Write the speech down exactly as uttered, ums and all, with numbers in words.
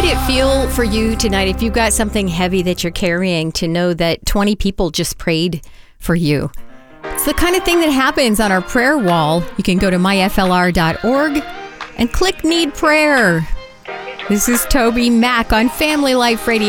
would it feel for you tonight if you've got something heavy that you're carrying to know that twenty people just prayed for you? It's the kind of thing that happens on our prayer wall. You can go to my f l r dot org and click Need Prayer. This is Toby Mac on Family Life Radio.